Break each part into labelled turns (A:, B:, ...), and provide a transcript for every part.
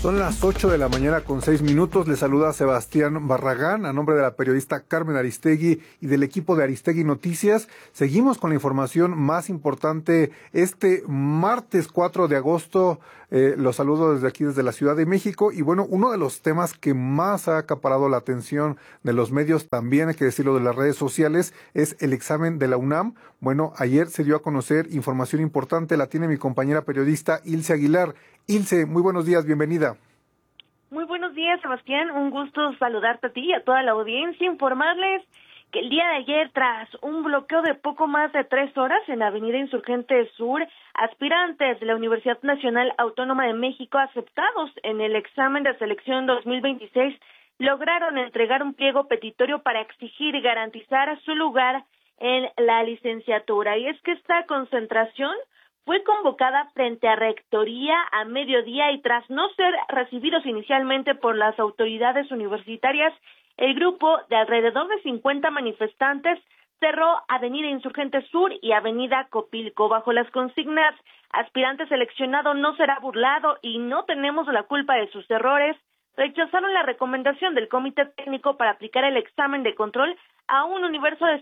A: Son las 8 de la mañana con 6 minutos. Le saluda Sebastián Barragán a nombre de la periodista Carmen Aristegui y del equipo de Aristegui Noticias. Seguimos con la información más importante este martes 4 de agosto. Los saludo desde aquí, desde la Ciudad de México. Y bueno, uno de los temas que más ha acaparado la atención de los medios, también hay que decirlo, de las redes sociales, es el examen de la UNAM. Bueno, ayer se dio a conocer información importante, la tiene mi compañera periodista Ilse Aguilar. Ilse, muy buenos días, bienvenida.
B: Muy buenos días, Sebastián. Un gusto saludarte a ti y a toda la audiencia. Informarles que el día de ayer, tras un bloqueo de poco más de 3 horas en la Avenida Insurgente Sur, aspirantes de la Universidad Nacional Autónoma de México aceptados en el examen de selección 2026 lograron entregar un pliego petitorio para exigir y garantizar su lugar en la licenciatura. Y es que esta concentración fue convocada frente a Rectoría a mediodía y tras no ser recibidos inicialmente por las autoridades universitarias, el grupo de alrededor de 50 manifestantes cerró Avenida Insurgente Sur y Avenida Copilco. Bajo las consignas, aspirante seleccionado no será burlado y no tenemos la culpa de sus errores, rechazaron la recomendación del Comité Técnico para aplicar el examen de control a un universo de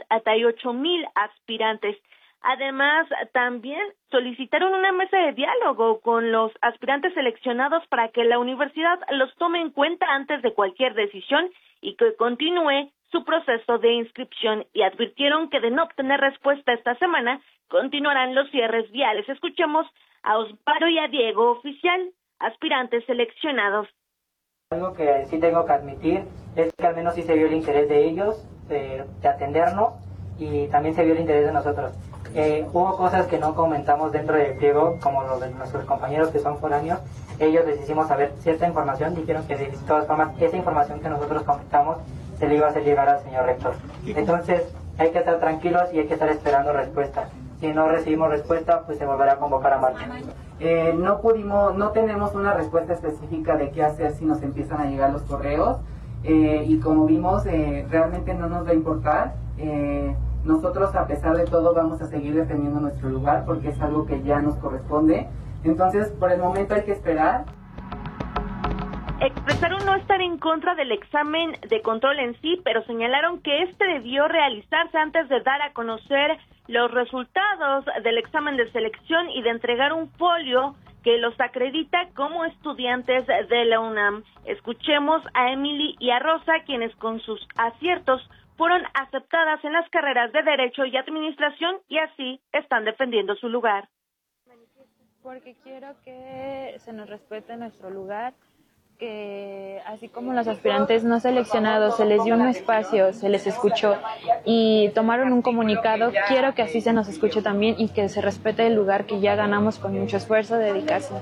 B: 58,000 aspirantes. Además, también solicitaron una mesa de diálogo con los aspirantes seleccionados para que la universidad los tome en cuenta antes de cualquier decisión y que continúe su proceso de inscripción, y advirtieron que de no obtener respuesta esta semana, continuarán los cierres viales. Escuchemos a Osvaldo y a Diego Oficial, aspirantes seleccionados.
C: Algo que sí tengo que admitir es que al menos sí se vio el interés de ellos de atendernos, y también se vio el interés de nosotros. Hubo cosas que no comentamos dentro del pliego, como lo de nuestros compañeros que son foráneos. Ellos les hicimos saber cierta información, dijeron que de todas formas esa información que nosotros comentamos se le iba a hacer llegar al señor rector. Entonces hay que estar tranquilos y hay que estar esperando respuesta. Si no recibimos respuesta, pues se volverá a convocar a marcha.
D: No tenemos una respuesta específica de qué hacer si nos empiezan a llegar los correos, y como vimos, realmente no nos va a importar. Nosotros, a pesar de todo, vamos a seguir defendiendo nuestro lugar porque es algo que ya nos corresponde. Entonces, por el momento hay que esperar.
B: Expresaron no estar en contra del examen de control en sí, pero señalaron que este debió realizarse antes de dar a conocer los resultados del examen de selección y de entregar un folio que los acredita como estudiantes de la UNAM. Escuchemos a Emily y a Rosa, quienes con sus aciertos fueron aceptadas en las carreras de Derecho y Administración y así están defendiendo su lugar.
E: Porque quiero que se nos respete nuestro lugar, que así como los aspirantes no seleccionados se les dio un espacio, se les escuchó y tomaron un comunicado, quiero que así se nos escuche también y que se respete el lugar que ya ganamos con mucho esfuerzo, dedicación.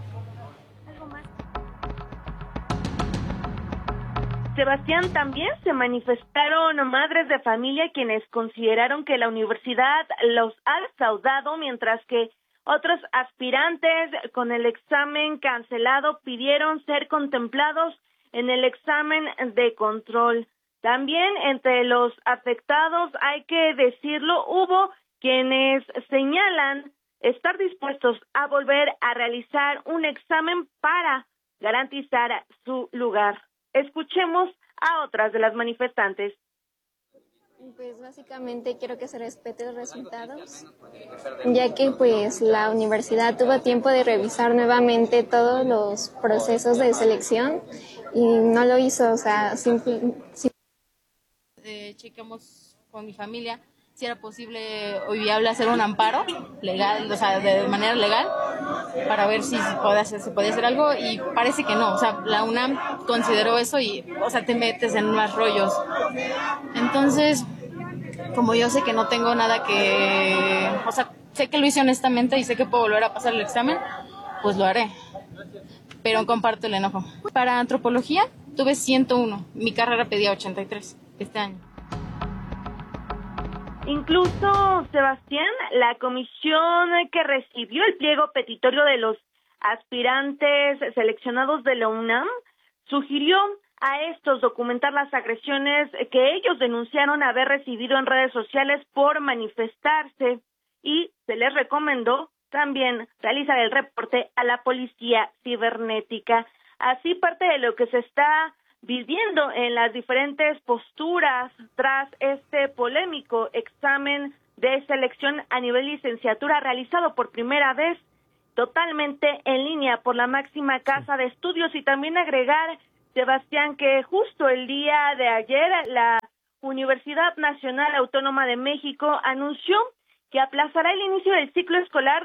B: Sebastián, también se manifestaron madres de familia quienes consideraron que la universidad los ha defraudado, mientras que otros aspirantes con el examen cancelado pidieron ser contemplados en el examen de control. También entre los afectados, hay que decirlo, hubo quienes señalan estar dispuestos a volver a realizar un examen para garantizar su lugar. Escuchemos a otras de las manifestantes.
F: Pues básicamente quiero que se respeten los resultados, ya que pues la universidad tuvo tiempo de revisar nuevamente todos los procesos de selección y no lo hizo, o sea,
G: chequeamos con mi familia si era posible o viable hacer un amparo legal, o sea, de manera legal, para ver si se podía hacer algo, y parece que no, o sea, la UNAM consideró eso y, o sea, te metes en más rollos. Entonces, como yo sé que no tengo nada que, o sea, sé que lo hice honestamente y sé que puedo volver a pasar el examen, pues lo haré, pero comparto el enojo. Para antropología tuve 101, mi carrera pedía 83 este año.
B: Incluso, Sebastián, la comisión que recibió el pliego petitorio de los aspirantes seleccionados de la UNAM sugirió a estos documentar las agresiones que ellos denunciaron haber recibido en redes sociales por manifestarse, y se les recomendó también realizar el reporte a la policía cibernética. Así, parte de lo que se está viviendo en las diferentes posturas tras este polémico examen de selección a nivel licenciatura realizado por primera vez totalmente en línea por la máxima casa de estudios. Y también agregar, Sebastián, que justo el día de ayer la Universidad Nacional Autónoma de México anunció que aplazará el inicio del ciclo escolar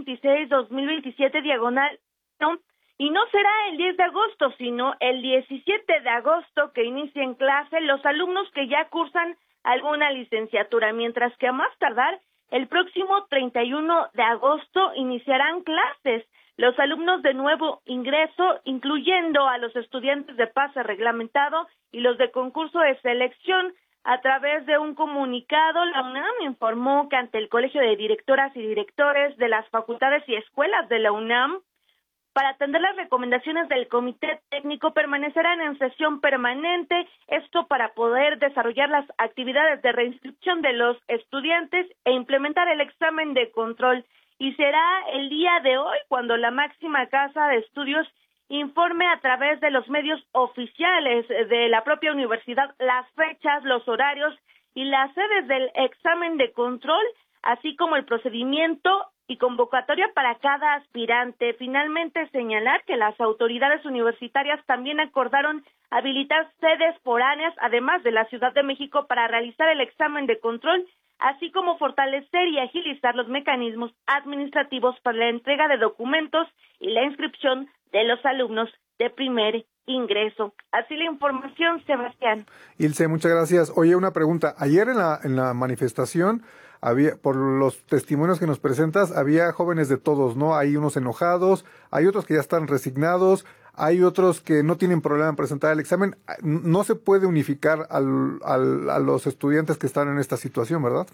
B: 2026-2027 diagonal, ¿no? Y no será el 10 de agosto, sino el 17 de agosto que inicia en clase los alumnos que ya cursan alguna licenciatura, mientras que a más tardar el próximo 31 de agosto iniciarán clases los alumnos de nuevo ingreso, incluyendo a los estudiantes de pase reglamentado y los de concurso de selección. A través de un comunicado, la UNAM informó que ante el Colegio de Directoras y Directores de las facultades y escuelas de la UNAM, para atender las recomendaciones del Comité Técnico, permanecerán en sesión permanente, esto para poder desarrollar las actividades de reinscripción de los estudiantes e implementar el examen de control. Y será el día de hoy cuando la máxima casa de estudios informe a través de los medios oficiales de la propia universidad las fechas, los horarios y las sedes del examen de control, así como el procedimiento y convocatoria para cada aspirante. Finalmente, señalar que las autoridades universitarias también acordaron habilitar sedes foráneas, además de la Ciudad de México, para realizar el examen de control, así como fortalecer y agilizar los mecanismos administrativos para la entrega de documentos y la inscripción de los alumnos de primer ingreso. Así la información, Sebastián.
A: Ilse, muchas gracias. Oye, una pregunta. Ayer en la manifestación, por los testimonios que nos presentas, había jóvenes de todos, ¿no? Hay unos enojados, hay otros que ya están resignados, hay otros que no tienen problema en presentar el examen. No se puede unificar a los estudiantes que están en esta situación, ¿verdad?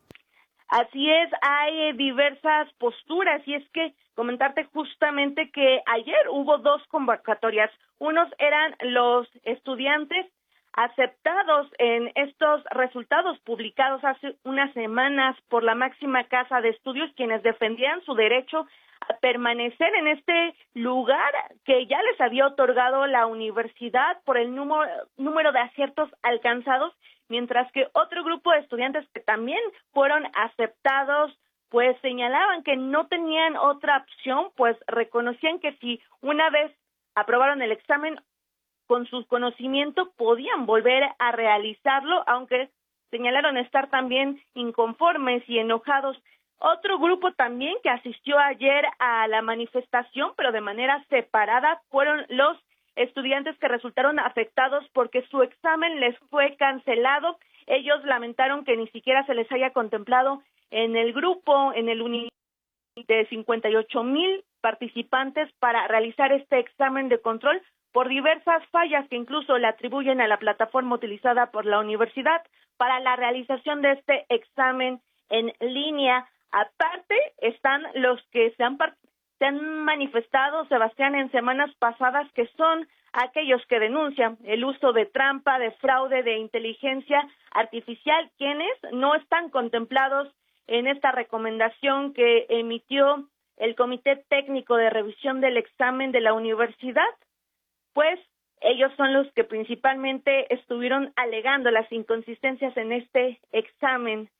B: Así es, hay diversas posturas, y es que comentarte justamente que ayer hubo dos convocatorias. Unos eran los estudiantes aceptados en estos resultados publicados hace unas semanas por la máxima casa de estudios, quienes defendían su derecho a permanecer en este lugar que ya les había otorgado la universidad por el número de aciertos alcanzados, mientras que otro grupo de estudiantes que también fueron aceptados, pues señalaban que no tenían otra opción, pues reconocían que si una vez aprobaron el examen, con sus conocimientos podían volver a realizarlo, aunque señalaron estar también inconformes y enojados. Otro grupo también que asistió ayer a la manifestación, pero de manera separada, fueron los estudiantes que resultaron afectados porque su examen les fue cancelado. Ellos lamentaron que ni siquiera se les haya contemplado en el grupo, en el de 58,000 participantes para realizar este examen de control, por diversas fallas que incluso le atribuyen a la plataforma utilizada por la universidad para la realización de este examen en línea. Aparte, están los que se han manifestado, Sebastián, en semanas pasadas, que son aquellos que denuncian el uso de trampa, de fraude, de inteligencia artificial, quienes no están contemplados en esta recomendación que emitió el Comité Técnico de Revisión del Examen de la universidad. Pues ellos son los que principalmente estuvieron alegando las inconsistencias en este examen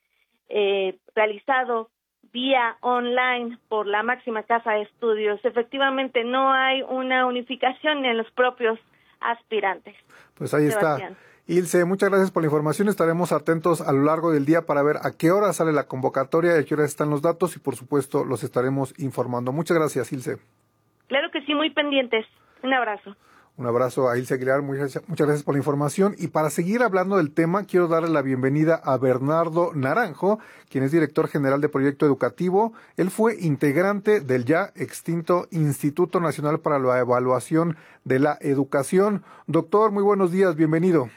B: realizado vía online por la máxima casa de estudios. Efectivamente, no hay una unificación en los propios aspirantes.
A: Pues ahí Sebastián. Está. Ilse, muchas gracias por la información. Estaremos atentos a lo largo del día para ver a qué hora sale la convocatoria y a qué hora están los datos y, por supuesto, los estaremos informando. Muchas gracias, Ilse.
B: Claro que sí, muy pendientes. Un abrazo.
A: Un abrazo a Ilse Aguilar, muchas gracias por la información. Y para seguir hablando del tema, quiero darle la bienvenida a Bernardo Naranjo, quien es director general de Proyecto Educativo. Él fue integrante del ya extinto Instituto Nacional para la Evaluación de la Educación. Doctor, muy buenos días, bienvenido.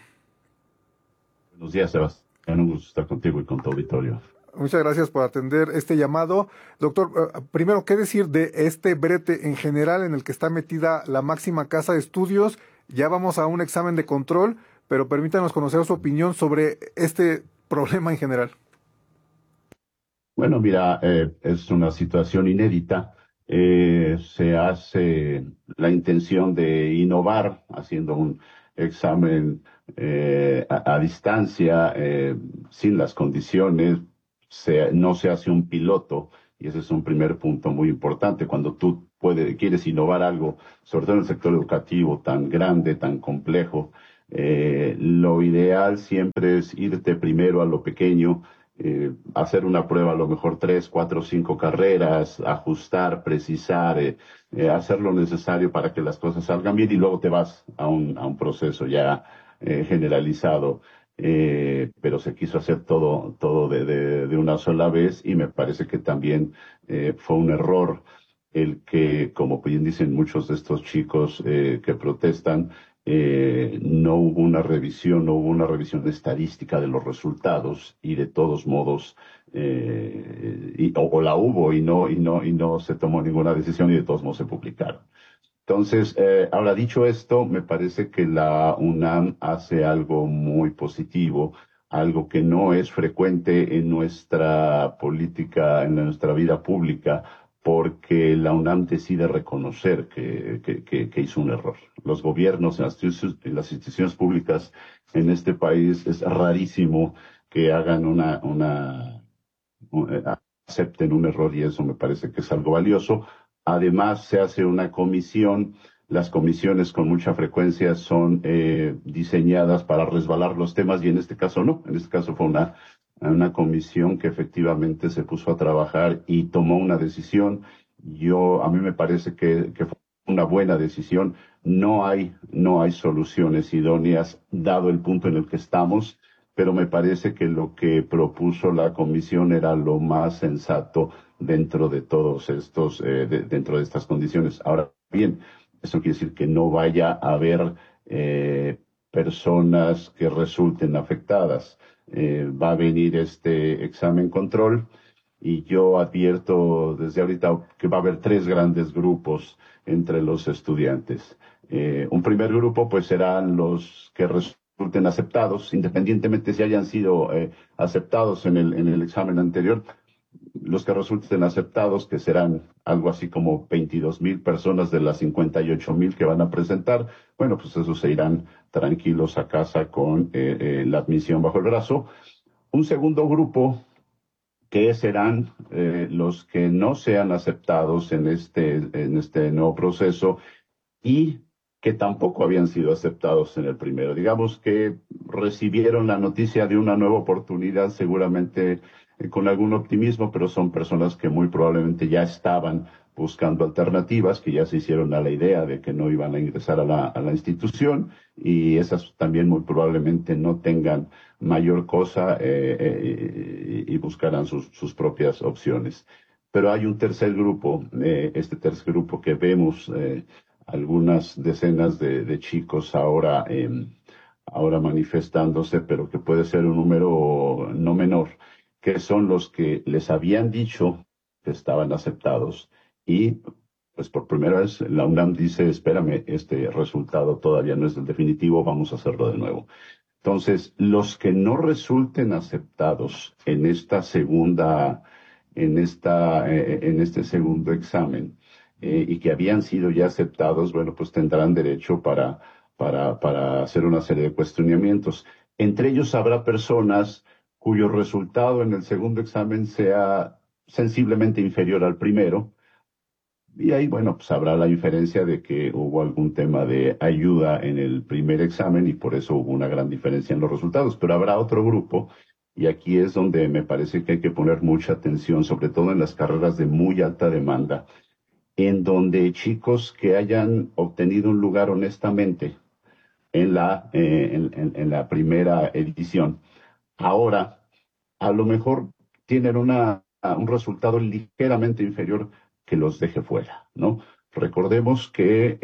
H: Buenos días, Sebastián. Un gusto estar contigo y con tu auditorio.
A: Muchas gracias por atender este llamado. Doctor, primero, ¿qué decir de este brete en general en el que está metida la máxima casa de estudios? Ya vamos a un examen de control, pero permítanos conocer su opinión sobre este problema en general.
H: Bueno, mira, es una situación inédita. Se hace la intención de innovar haciendo un examen a distancia, sin las condiciones. No se hace un piloto y ese es un primer punto muy importante. Cuando tú quieres innovar algo, sobre todo en el sector educativo tan grande, tan complejo, lo ideal siempre es irte primero a lo pequeño, hacer una prueba, a lo mejor 3, 4, 5 carreras, ajustar, precisar, hacer lo necesario para que las cosas salgan bien y luego te vas a un proceso ya generalizado. Pero se quiso hacer todo de una sola vez y me parece que también fue un error el que, como bien dicen muchos de estos chicos que protestan, no hubo una revisión estadística de los resultados y de todos modos, o la hubo y no se tomó ninguna decisión y de todos modos se publicaron. Entonces, ahora dicho esto, me parece que la UNAM hace algo muy positivo, algo que no es frecuente en nuestra política, en nuestra vida pública, porque la UNAM decide reconocer que hizo un error. Los gobiernos en las instituciones públicas en este país es rarísimo que hagan un- acepten un error y eso me parece que es algo valioso. Además, se hace una comisión. Las comisiones con mucha frecuencia son diseñadas para resbalar los temas y en este caso no. En este caso fue una comisión que efectivamente se puso a trabajar y tomó una decisión. A mí me parece que fue una buena decisión. No hay soluciones idóneas dado el punto en el que estamos, pero me parece que lo que propuso la comisión era lo más sensato dentro de todos estos, dentro de estas condiciones. Ahora bien, eso quiere decir que no vaya a haber personas que resulten afectadas. Va a venir este examen control y yo advierto desde ahorita que va a haber 3 grandes grupos entre los estudiantes. Un primer grupo pues serán los que resulten aceptados, independientemente si hayan sido aceptados en el examen anterior, los que resulten aceptados, que serán algo así como 22,000 personas de las 58,000 que van a presentar, bueno, pues esos se irán tranquilos a casa con la admisión bajo el brazo. Un segundo grupo que serán los que no sean aceptados en este nuevo proceso y que tampoco habían sido aceptados en el primero. Digamos que recibieron la noticia de una nueva oportunidad, seguramente con algún optimismo, pero son personas que muy probablemente ya estaban buscando alternativas, que ya se hicieron a la idea de que no iban a ingresar a la institución y esas también muy probablemente no tengan mayor cosa y buscarán sus propias opciones. Pero hay un tercer grupo, este tercer grupo que vemos algunas decenas de chicos ahora manifestándose, pero que puede ser un número no menor, que son los que les habían dicho que estaban aceptados y pues por primera vez la UNAM dice, espérame, este resultado todavía no es el definitivo, vamos a hacerlo de nuevo. Entonces, los que no resulten aceptados en este segundo examen, y que habían sido ya aceptados, bueno, pues tendrán derecho para hacer una serie de cuestionamientos. Entre ellos habrá personas cuyo resultado en el segundo examen sea sensiblemente inferior al primero, y ahí, bueno, pues habrá la inferencia de que hubo algún tema de ayuda en el primer examen y por eso hubo una gran diferencia en los resultados. Pero habrá otro grupo, y aquí es donde me parece que hay que poner mucha atención, sobre todo en las carreras de muy alta demanda, en donde chicos que hayan obtenido un lugar honestamente en la primera edición, ahora a lo mejor tienen un resultado ligeramente inferior que los deje fuera, ¿no? Recordemos que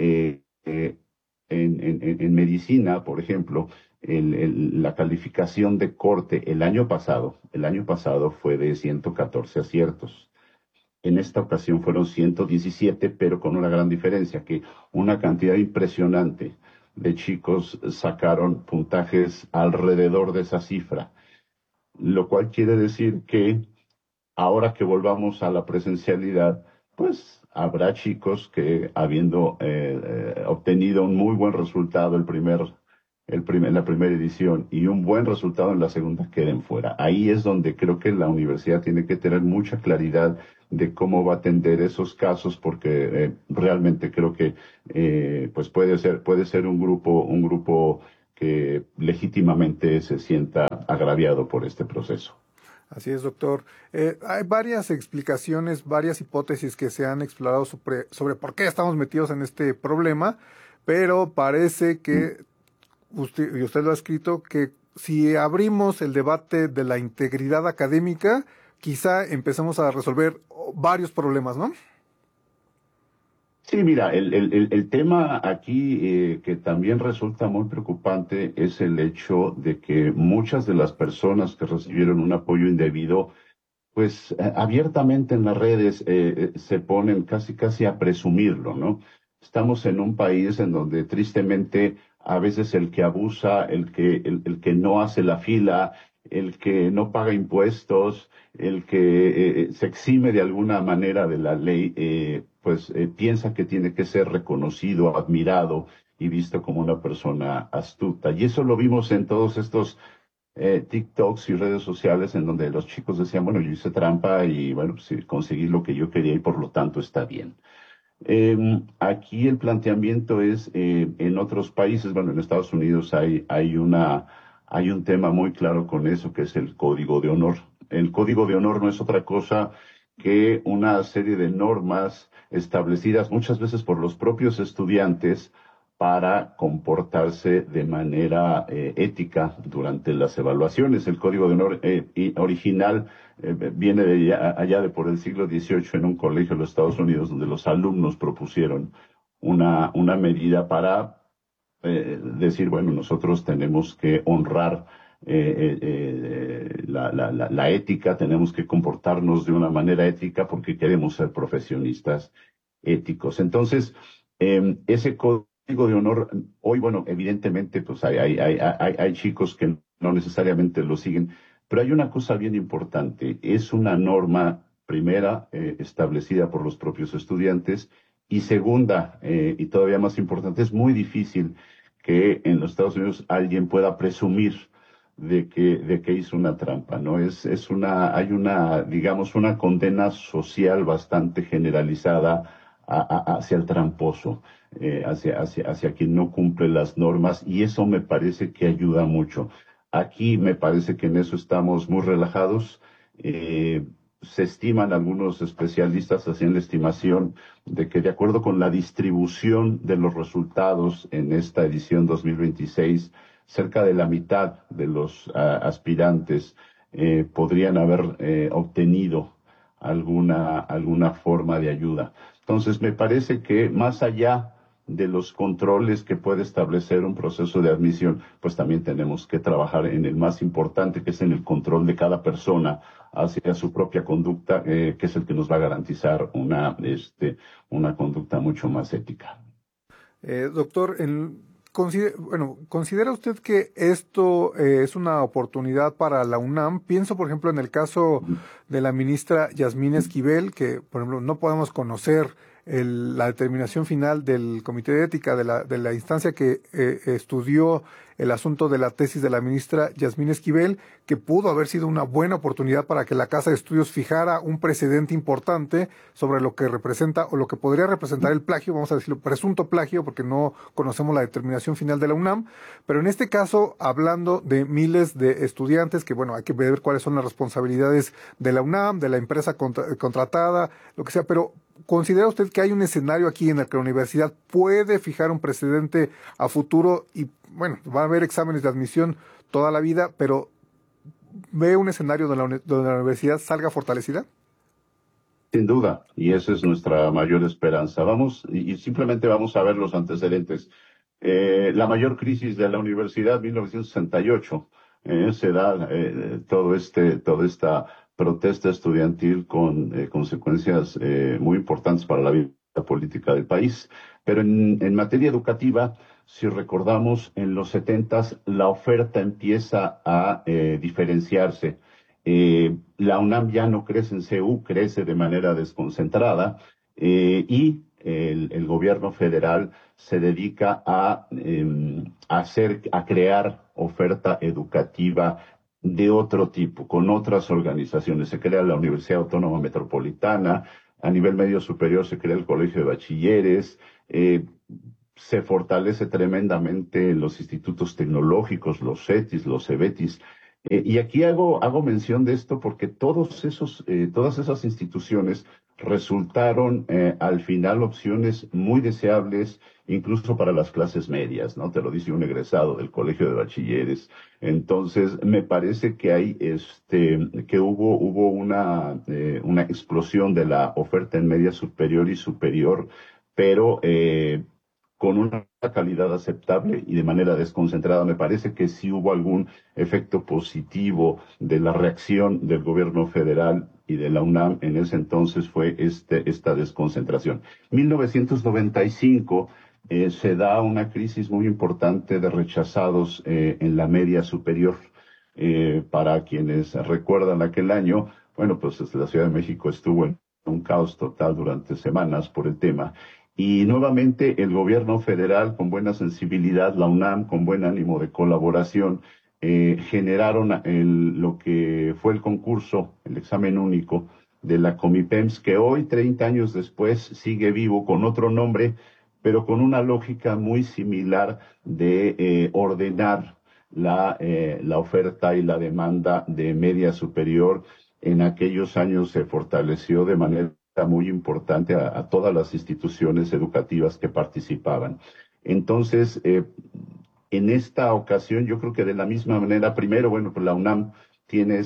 H: en medicina, por ejemplo, la calificación de corte el año pasado fue de 114 aciertos. En esta ocasión fueron 117, pero con una gran diferencia, que una cantidad impresionante de chicos sacaron puntajes alrededor de esa cifra, lo cual quiere decir que ahora que volvamos a la presencialidad, pues habrá chicos que habiendo obtenido un muy buen resultado la primera edición y un buen resultado en la segunda queden fuera. Ahí es donde creo que la universidad tiene que tener mucha claridad de cómo va a atender esos casos, porque realmente creo que pues puede ser un grupo que legítimamente se sienta agraviado por este proceso.
A: Así es, doctor. Hay varias explicaciones, varias hipótesis que se han explorado sobre por qué estamos metidos en este problema, pero parece que y usted lo ha escrito, que si abrimos el debate de la integridad académica, quizá empecemos a resolver varios problemas, ¿no?
H: Sí, mira, el tema aquí que también resulta muy preocupante es el hecho de que muchas de las personas que recibieron un apoyo indebido, pues abiertamente en las redes se ponen casi a presumirlo, ¿no? Estamos en un país en donde tristemente a veces el que abusa, el que no hace la fila, el que no paga impuestos, el que se exime de alguna manera de la ley, pues piensa que tiene que ser reconocido, admirado y visto como una persona astuta. Y eso lo vimos en todos estos TikToks y redes sociales en donde los chicos decían, bueno, yo hice trampa y bueno, pues, sí, conseguí lo que yo quería y por lo tanto está bien. Aquí el planteamiento es, en otros países, bueno, en Estados Unidos hay un tema muy claro con eso, que es el código de honor. El código de honor no es otra cosa que una serie de normas establecidas muchas veces por los propios estudiantes para comportarse de manera ética durante las evaluaciones. El código de honor original viene de allá de por el siglo XVIII en un colegio de los Estados Unidos donde los alumnos propusieron una medida para decir, bueno, nosotros tenemos que honrar la ética, tenemos que comportarnos de una manera ética porque queremos ser profesionistas éticos. Entonces, ese código de honor, hoy, bueno, evidentemente, pues hay chicos que no necesariamente lo siguen, pero hay una cosa bien importante, es una norma primera establecida por los propios estudiantes y segunda, y todavía más importante, es muy difícil que en los Estados Unidos alguien pueda presumir de que hizo una trampa, ¿no? Hay una, digamos, una condena social bastante generalizada hacia el tramposo, hacia quien no cumple las normas, y eso me parece que ayuda mucho. Aquí me parece que en eso estamos muy relajados. Se estiman algunos especialistas, hacían la estimación de que de acuerdo con la distribución de los resultados en esta edición 2026, cerca de la mitad de los aspirantes podrían haber obtenido alguna forma de ayuda. Entonces, me parece que más allá de los controles que puede establecer un proceso de admisión, pues también tenemos que trabajar en el más importante, que es en el control de cada persona hacia su propia conducta, que es el que nos va a garantizar una conducta mucho más ética.
A: Doctor, ¿considera usted que esto es una oportunidad para la UNAM? Pienso, por ejemplo, en el caso de la ministra Yasmín Esquivel, que, por ejemplo, no podemos conocer la determinación final del Comité de Ética de la instancia que estudió el asunto de la tesis de la ministra Yasmín Esquivel, que pudo haber sido una buena oportunidad para que la Casa de Estudios fijara un precedente importante sobre lo que representa o lo que podría representar el plagio, vamos a decirlo, presunto plagio, porque no conocemos la determinación final de la UNAM, pero en este caso, hablando de miles de estudiantes, que bueno, hay que ver cuáles son las responsabilidades de la UNAM, de la empresa contratada, lo que sea, pero ¿considera usted que hay un escenario aquí en el que la universidad puede fijar un precedente a futuro y, bueno, va a haber exámenes de admisión toda la vida, pero ve un escenario donde la universidad salga fortalecida?
H: Sin duda, y esa es nuestra mayor esperanza. Y simplemente vamos a ver los antecedentes. La mayor crisis de la universidad, 1968, se da toda esta protesta estudiantil con consecuencias muy importantes para la vida política del país. Pero en materia educativa, si recordamos, en los 70s la oferta empieza a diferenciarse La UNAM ya no crece en CEU, crece de manera desconcentrada, y el gobierno federal se dedica a crear oferta educativa de otro tipo, con otras organizaciones. Se crea la Universidad Autónoma Metropolitana, a nivel medio superior se crea el Colegio de Bachilleres, se fortalece tremendamente los institutos tecnológicos, los CETIS, los CEBETIS. Y aquí hago mención de esto porque todas esas instituciones resultaron al final opciones muy deseables, incluso para las clases medias, ¿no? Te lo dice un egresado del Colegio de Bachilleres. Entonces, me parece que que hubo una explosión de la oferta en media superior y superior, pero con una calidad aceptable y de manera desconcentrada. Me parece que sí hubo algún efecto positivo de la reacción del gobierno federal y de la UNAM en ese entonces fue esta desconcentración. 1995 se da una crisis muy importante de rechazados en la media superior. Para quienes recuerdan aquel año, bueno, pues la Ciudad de México estuvo en un caos total durante semanas por el tema. Y nuevamente el gobierno federal, con buena sensibilidad, la UNAM, con buen ánimo de colaboración, generaron lo que fue el concurso, el examen único de la Comipems, que hoy, 30 años después, sigue vivo con otro nombre, pero con una lógica muy similar de ordenar la oferta y la demanda de media superior. En aquellos años se fortaleció de manera muy importante a todas las instituciones educativas que participaban. Entonces, en esta ocasión, yo creo que de la misma manera, primero, bueno, pues la UNAM tiene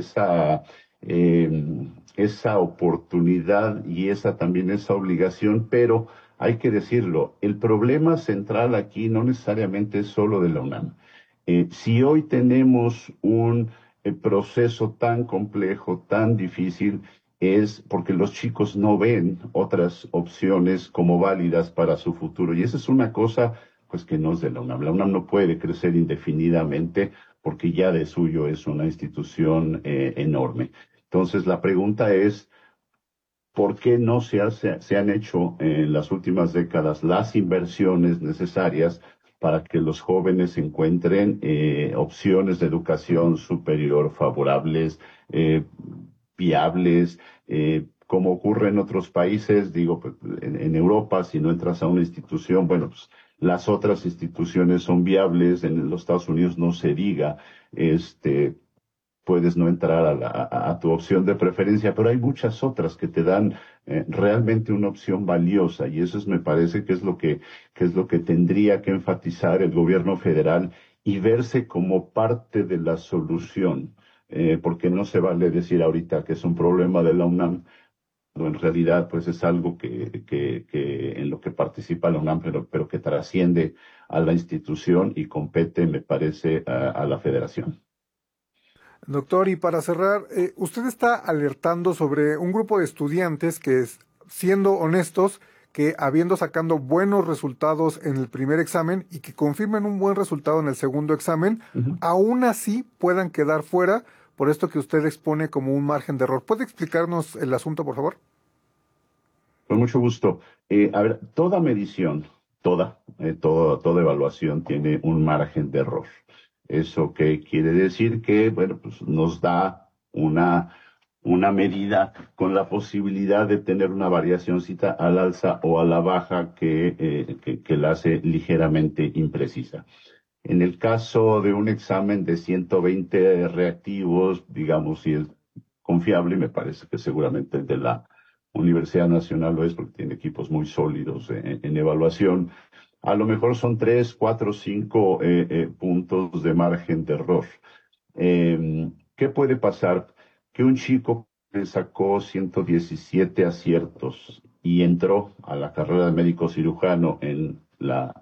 H: esa oportunidad y también esa obligación, pero hay que decirlo, el problema central aquí no necesariamente es solo de la UNAM. Si hoy tenemos un proceso tan complejo, tan difícil, es porque los chicos no ven otras opciones como válidas para su futuro. Y esa es una cosa, pues, que no es de la UNAM. La UNAM no puede crecer indefinidamente porque ya de suyo es una institución enorme. Entonces, la pregunta es, ¿por qué no se han hecho en las últimas décadas las inversiones necesarias para que los jóvenes encuentren opciones de educación superior favorables, viables, como ocurre en otros países? Digo, pues, en Europa, si no entras a una institución, bueno, pues las otras instituciones son viables. En los Estados Unidos no se diga, puedes no entrar a tu opción de preferencia, pero hay muchas otras que te dan realmente una opción valiosa, y me parece que es lo que tendría que enfatizar el gobierno federal y verse como parte de la solución, porque no se vale decir ahorita que es un problema de la UNAM, cuando en realidad pues es algo que en lo que participa la UNAM, pero que trasciende a la institución y compete, me parece, a la federación.
A: Doctor, y para cerrar, usted está alertando sobre un grupo de estudiantes que, siendo honestos, que habiendo sacando buenos resultados en el primer examen y que confirmen un buen resultado en el segundo examen, aún así puedan quedar fuera por esto que usted expone como un margen de error. ¿Puede explicarnos el asunto, por favor?
H: Con mucho gusto. A ver, toda medición, toda evaluación tiene un margen de error. ¿Eso qué quiere decir? Que, bueno, pues nos da una medida con la posibilidad de tener una variacióncita al alza o a la baja que la hace ligeramente imprecisa. En el caso de un examen de 120 reactivos, digamos, si es confiable, me parece que seguramente el de la Universidad Nacional lo es porque tiene equipos muy sólidos en evaluación. A lo mejor son 3, 4, 5 puntos de margen de error. ¿Qué puede pasar? Que un chico sacó 117 aciertos y entró a la carrera de médico cirujano en la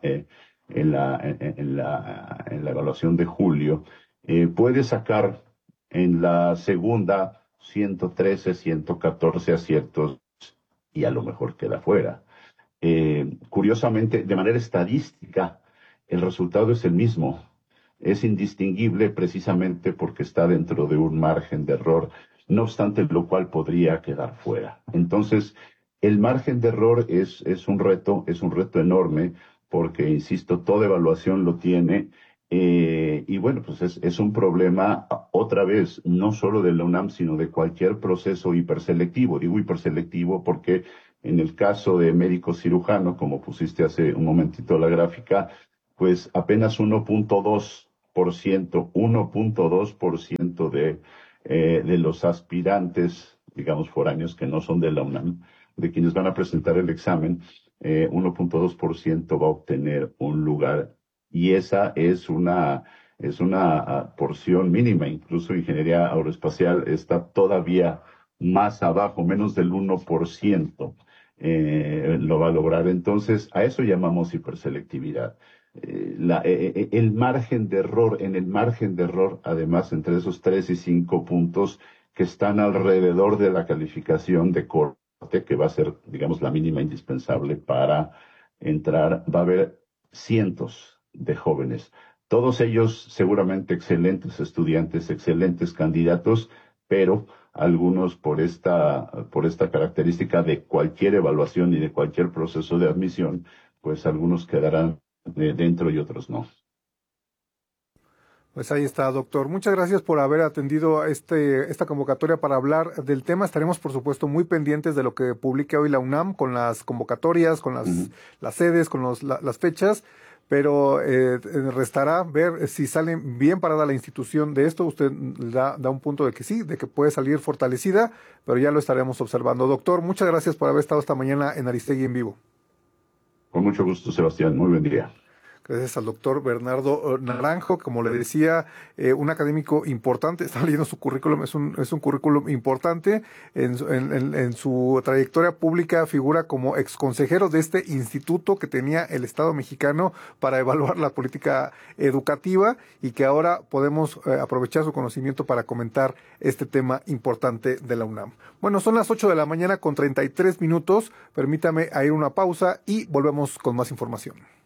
H: evaluación de julio, puede sacar en la segunda 113, 114 aciertos y a lo mejor queda fuera. Curiosamente, de manera estadística, el resultado es el mismo, es indistinguible precisamente porque está dentro de un margen de error, no obstante lo cual podría quedar fuera. Entonces, el margen de error es un reto enorme, porque, insisto, toda evaluación lo tiene, y bueno, pues es un problema, otra vez, no solo de la UNAM, sino de cualquier proceso hiperselectivo. Digo hiperselectivo porque en el caso de médico cirujano, como pusiste hace un momentito la gráfica, pues apenas 1.2% de los aspirantes, digamos, foráneos que no son de la UNAM, de quienes van a presentar el examen, 1.2% va a obtener un lugar, y esa es una porción mínima. Incluso ingeniería aeroespacial está todavía más abajo, menos del 1% lo va a lograr. Entonces, a eso llamamos hiperselectividad. El margen de error, en el margen de error, además, entre esos 3 y 5 puntos que están alrededor de la calificación de corte, que va a ser, digamos, la mínima indispensable para entrar, va a haber cientos de jóvenes, todos ellos seguramente excelentes estudiantes, excelentes candidatos, pero algunos por esta característica de cualquier evaluación y de cualquier proceso de admisión, pues algunos quedarán dentro y otros no.
A: Pues ahí está, doctor. Muchas gracias por haber atendido esta convocatoria para hablar del tema. Estaremos, por supuesto, muy pendientes de lo que publique hoy la UNAM con las convocatorias, con las sedes, con las fechas, pero restará ver si sale bien parada la institución de esto. Usted da un punto de que sí, de que puede salir fortalecida, pero ya lo estaremos observando. Doctor, muchas gracias por haber estado esta mañana en Aristegui en vivo.
H: Con mucho gusto, Sebastián. Muy buen día.
A: Gracias al doctor Bernardo Naranjo, como le decía, un académico importante. Estaba leyendo su currículum, es un currículum importante. En su trayectoria pública figura como exconsejero de este instituto que tenía el Estado mexicano para evaluar la política educativa, y que ahora podemos aprovechar su conocimiento para comentar este tema importante de la UNAM. Bueno, son las 8 de la mañana con 33 minutos. Permítame ir una pausa y volvemos con más información.